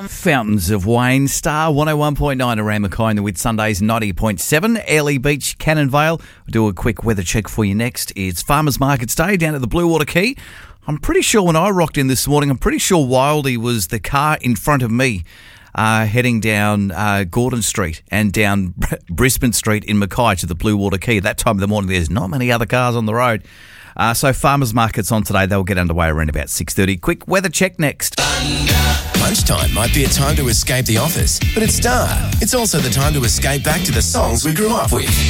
Fountains of Wayne, Star 101.9 around Mackay with Sundays 90.7. Airlie Beach, Cannon Vale. We'll do a quick weather check for you next. It's Farmers Markets Day down at the Blue Water Quay. I'm pretty sure when I rocked in this morning, I'm pretty sure Wildy was the car in front of me heading down Gordon Street and down Brisbane Street in Mackay to the Blue Water Quay. That time of the morning, there's not many other cars on the road. So Farmers Market's on today. They'll get underway around about 6:30. Quick weather check next. Lunchtime might be a time to escape the office, but at Star, it's also the time to escape back to the songs we grew up with.